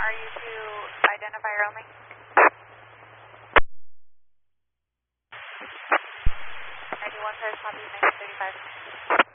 Are you to identifier only? 91 pairs, copy, 1935.